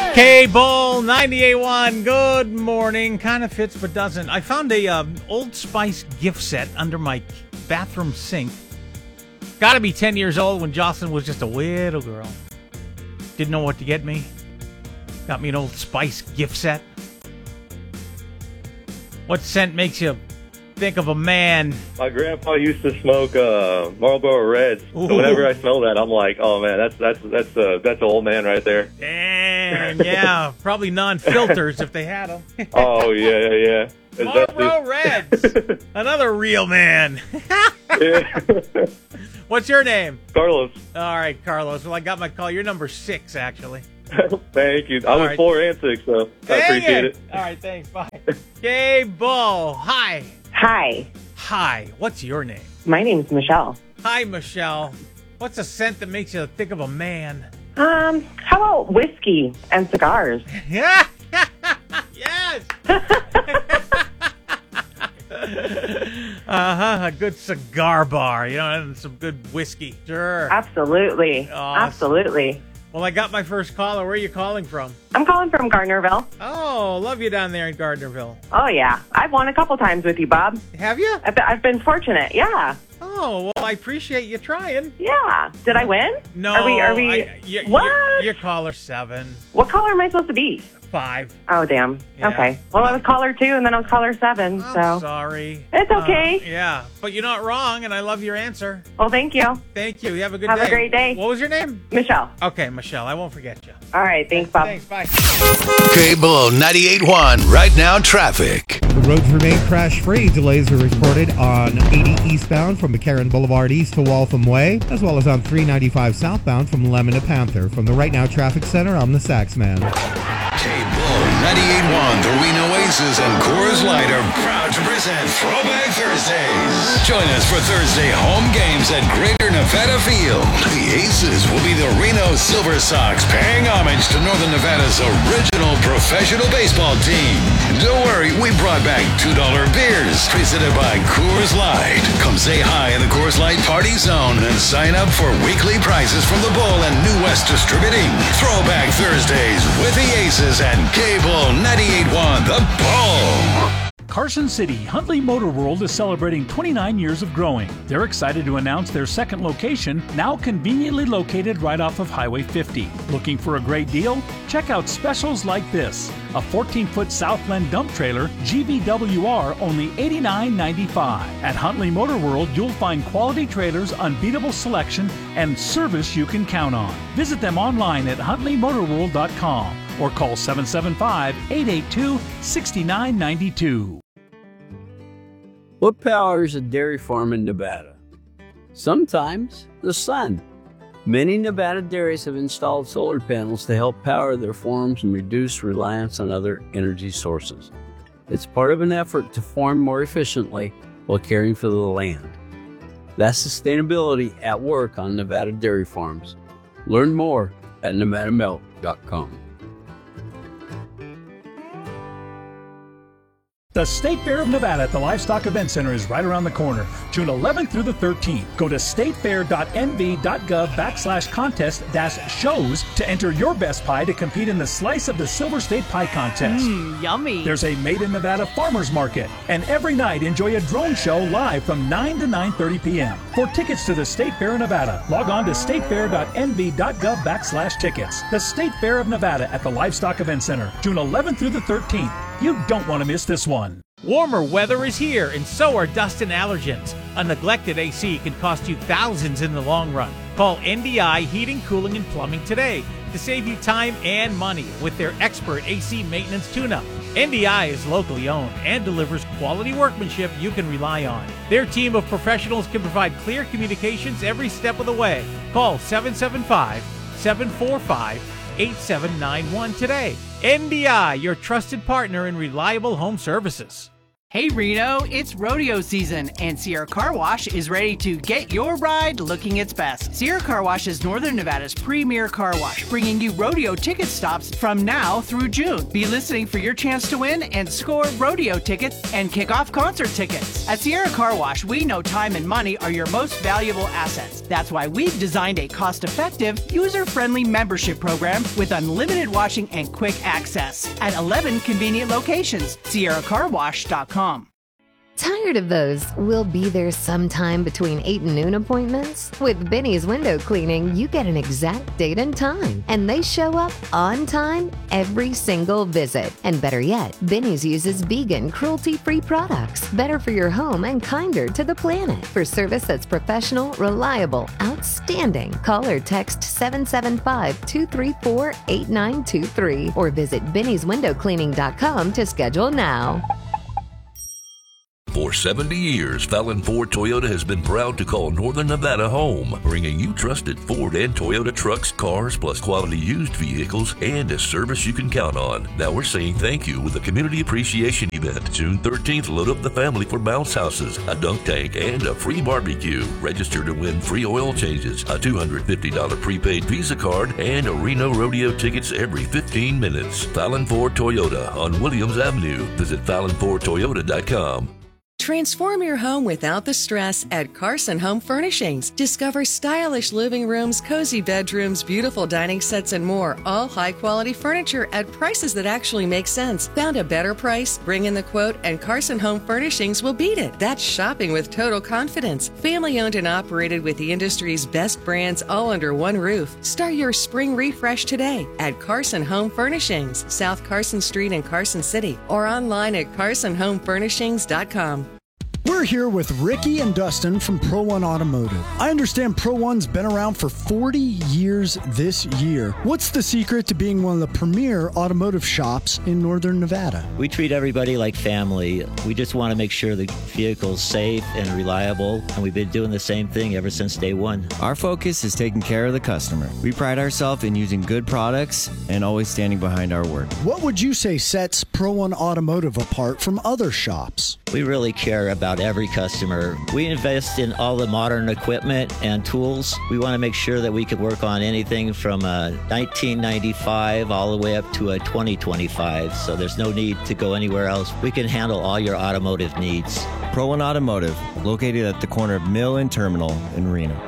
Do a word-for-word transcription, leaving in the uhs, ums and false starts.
K-Bull ninety-eight point one, good morning. Kind of fits but doesn't. I found a um, Old Spice gift set under my bathroom sink. Got to be ten years old when Jocelyn was just a little girl. Didn't know what to get me. Got me an Old Spice gift set. What scent makes you think of a man? My grandpa used to smoke uh, Marlboro Reds. So whenever I smell that, I'm like, oh man, that's that's that's uh, that's an old man right there. Dang, yeah, probably non-filters if they had them. Oh yeah, yeah, yeah. Marlboro Reds, another real man. Yeah. What's your name? Carlos. All right, Carlos. Well, I got my call. You're number six, actually. Thank you. I All was right. four and six, so I Dang appreciate it. it. All right, thanks. Bye. K-Bull, hi. Hi, Hi. What's your name? my name's Michelle. Hi, Michelle. What's a scent that makes you think of a man? Um, how about whiskey and cigars? Yeah. Yes. Uh-huh. A good cigar bar, you know, and some good whiskey. Sure. Absolutely, Awesome. absolutely. Well, I got my first caller. Where are you calling from? I'm calling from Gardnerville. Oh, love you down there in Gardnerville. Oh yeah, I've won a couple times with you, Bob. Have you? I've been, I've been fortunate. Yeah, Oh, well, I appreciate you trying. yeah. Did I win? No. Are we? Are we? I, you, what? You're, you're caller seven. What color am I supposed to be? Five. Oh damn. Yeah. Okay. Well, I was caller two, and then I was caller seven. I'm so. sorry. It's okay. Uh, yeah, but you're not wrong, and I love your answer. Well, thank you, Thank you. You have a good Have day. a great day. What was your name? Michelle. Okay, Michelle. I won't forget you. All right. Thanks, Bob. Thanks. Bye. K-Bull ninety-eight point one. Right now, traffic. The roads remain crash-free. Delays are reported on eighty eastbound from McCarran Boulevard east to Waltham Way, as well as on three ninety-five southbound from Lemon to Panther. From the Right Now Traffic Center, I'm the Saxman. K-Bull ninety-eight point one. The Reno Aces and Coors Light are proud to present Throwback Thursdays. Join us for Thursday home games at Greater Nevada Field. The Aces will be the Reno Silver Sox, paying homage to Northern Nevada's original professional baseball team. Don't worry, we brought back two dollar beers presented by Coors Light. Come say hi in the Coors Light Party Zone and sign up for weekly prizes from the Bull and New West Distributing. Throwback Thursdays with the Aces and K-Bull ninety-eight point one, the Bull. Carson City, Huntley Motor World is celebrating twenty-nine years of growing. They're excited to announce their second location, now conveniently located right off of Highway fifty. Looking for a great deal? Check out specials like this. A fourteen-foot Southland dump trailer, G V W R, only eighty-nine ninety-five. At Huntley Motor World, you'll find quality trailers, unbeatable selection, and service you can count on. Visit them online at huntley motor world dot com or call seven seven five, eight eight two, six nine nine two. What powers a dairy farm in Nevada? Sometimes the sun. Many Nevada dairies have installed solar panels to help power their farms and reduce reliance on other energy sources. It's part of an effort to farm more efficiently while caring for the land. That's sustainability at work on Nevada dairy farms. Learn more at nevada milk dot com. The State Fair of Nevada at the Livestock Event Center is right around the corner, June eleventh through the thirteenth. Go to statefair.nv.gov backslash contest dash shows to enter your best pie to compete in the Slice of the Silver State Pie Contest. Mmm, yummy. There's a Made in Nevada Farmers Market, and every night enjoy a drone show live from nine to nine thirty p.m. For tickets to the State Fair of Nevada, log on to statefair.nv.gov backslash tickets. The State Fair of Nevada at the Livestock Event Center, June eleventh through the thirteenth. You don't want to miss this one. Warmer weather is here, and so are dust and allergens. A neglected A C can cost you thousands in the long run. Call N D I Heating, Cooling, and Plumbing today to save you time and money with their expert A C maintenance tune-up. N D I is locally owned and delivers quality workmanship you can rely on. Their team of professionals can provide clear communications every step of the way. Call seven seven five, seven four five, eight seven nine one today. N D I, your trusted partner in reliable home services. Hey Reno, it's rodeo season, and Sierra Car Wash is ready to get your ride looking its best. Sierra Car Wash is Northern Nevada's premier car wash, bringing you rodeo ticket stops from now through June. Be listening for your chance to win and score rodeo tickets and kick-off concert tickets. At Sierra Car Wash, we know time and money are your most valuable assets. That's why we've designed a cost-effective, user-friendly membership program with unlimited washing and quick access at eleven convenient locations. Sierra Car Wash dot com. Tired of those "we'll be there sometime between eight and noon" appointments? With Benny's Window Cleaning, you get an exact date and time, and they show up on time every single visit. And better yet, Benny's uses vegan, cruelty-free products, better for your home and kinder to the planet. For service that's professional, reliable, outstanding, call or text seven seven five, two three four, eight nine two three or visit Benny's Window Cleaning dot com to schedule now. For seventy years, Fallon Ford Toyota has been proud to call Northern Nevada home, bringing you trusted Ford and Toyota trucks, cars, plus quality used vehicles, and a service you can count on. Now we're saying thank you with a community appreciation event. June thirteenth, load up the family for bounce houses, a dunk tank, and a free barbecue. Register to win free oil changes, a two hundred fifty dollars prepaid Visa card, and a Reno Rodeo tickets every fifteen minutes. Fallon Ford Toyota on Williams Avenue. Visit Fallon Ford Toyota dot com. Transform your home without the stress at Carson Home Furnishings. Discover stylish living rooms, cozy bedrooms, beautiful dining sets, and more. All high-quality furniture at prices that actually make sense. Found a better price? Bring in the quote, and Carson Home Furnishings will beat it. That's shopping with total confidence. Family-owned and operated with the industry's best brands all under one roof. Start your spring refresh today at Carson Home Furnishings, South Carson Street in Carson City, or online at Carson Home Furnishings dot com. We're here with Ricky and Dustin from Pro One Automotive. I understand Pro One's been around for forty years this year. What's the secret to being one of the premier automotive shops in Northern Nevada? We treat everybody like family. We just want to make sure the vehicle's safe and reliable, and we've been doing the same thing ever since day one. Our focus is taking care of the customer. We pride ourselves in using good products and always standing behind our word. What would you say sets Pro One Automotive apart from other shops? We really care about every customer. We invest in all the modern equipment and tools. We want to make sure that we can work on anything from a nineteen ninety-five all the way up to a twenty twenty-five, so there's no need to go anywhere else. We can handle all your automotive needs. Pro One Automotive, located at the corner of Mill and Terminal in Reno.